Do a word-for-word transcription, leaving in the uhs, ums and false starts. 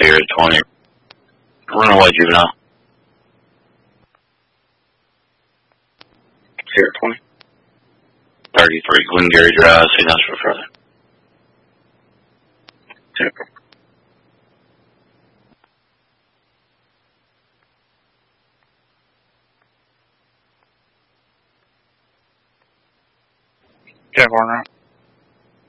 Sierra twenty. Runaway juvenile. Sierra twenty. thirty-three, Glengarry Drive, signals for further. Typical. California.